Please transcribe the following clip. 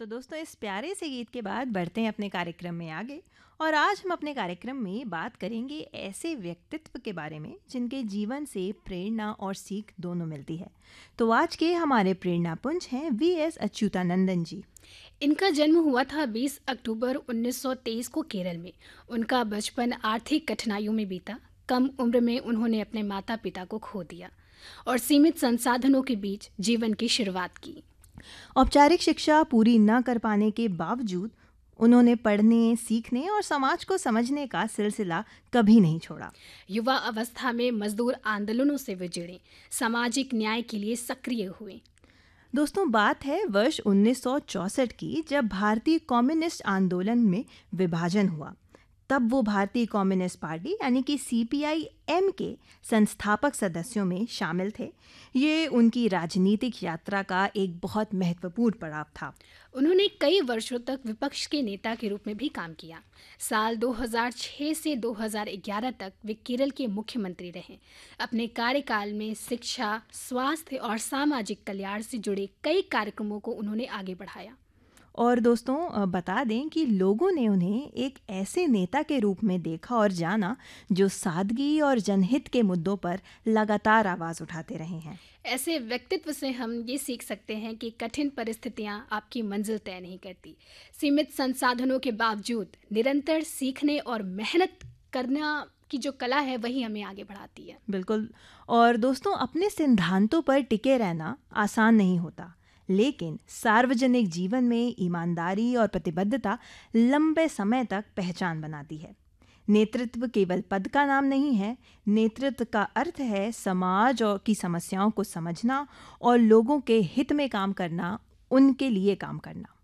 तो दोस्तों इस प्यारे से गीत के बाद बढ़ते हैं अपने कार्यक्रम में आगे। और आज हम अपने कार्यक्रम में बात करेंगे ऐसे व्यक्तित्व के बारे में जिनके जीवन से प्रेरणा और सीख दोनों मिलती है। तो आज के हमारे प्रेरणा पुंज हैं वी.एस. अच्युतानंदन जी। इनका जन्म हुआ था 20 अक्टूबर 1923 को केरल में। उनका बचपन आर्थिक कठिनाइयों में बीता। कम उम्र में उन्होंने अपने माता पिता को खो दिया और सीमित संसाधनों के बीच जीवन की शुरुआत की। औपचारिक शिक्षा पूरी न कर पाने के बावजूद उन्होंने पढ़ने, सीखने और समाज को समझने का सिलसिला कभी नहीं छोड़ा। युवा अवस्था में मजदूर आंदोलनों से वे जुड़े, सामाजिक न्याय के लिए सक्रिय हुए। दोस्तों बात है वर्ष 1964 की, जब भारतीय कम्युनिस्ट आंदोलन में विभाजन हुआ। तब वो भारतीय कम्युनिस्ट पार्टी यानी कि CPI-M के संस्थापक सदस्यों में शामिल थे। ये उनकी राजनीतिक यात्रा का एक बहुत महत्वपूर्ण पड़ाव था। उन्होंने कई वर्षों तक विपक्ष के नेता के रूप में भी काम किया। साल 2006 से 2011 तक वे केरल के मुख्यमंत्री रहे। अपने कार्यकाल में शिक्षा, स्वास्थ्य और सामाजिक कल्याण से जुड़े कई कार्यक्रमों को उन्होंने आगे बढ़ाया। और दोस्तों बता दें कि लोगों ने उन्हें एक ऐसे नेता के रूप में देखा और जाना जो सादगी और जनहित के मुद्दों पर लगातार आवाज़ उठाते रहे हैं। ऐसे व्यक्तित्व से हम ये सीख सकते हैं कि कठिन परिस्थितियां आपकी मंजिल तय नहीं करती। सीमित संसाधनों के बावजूद निरंतर सीखने और मेहनत करना की जो कला है वही हमें आगे बढ़ाती है। बिल्कुल। और दोस्तों अपने सिद्धांतों पर टिके रहना आसान नहीं होता, लेकिन सार्वजनिक जीवन में ईमानदारी और प्रतिबद्धता लंबे समय तक पहचान बनाती है। नेतृत्व केवल पद का नाम नहीं है। नेतृत्व का अर्थ है समाज और की समस्याओं को समझना और लोगों के हित में काम करना, उनके लिए काम करना।